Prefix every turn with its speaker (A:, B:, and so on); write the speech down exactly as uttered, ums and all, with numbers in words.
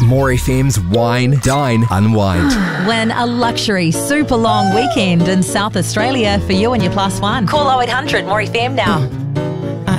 A: More F M's Wine, Dine, Unwind.
B: When a luxury super long weekend in South Australia for you and your plus one. Call oh eight hundred more F M now.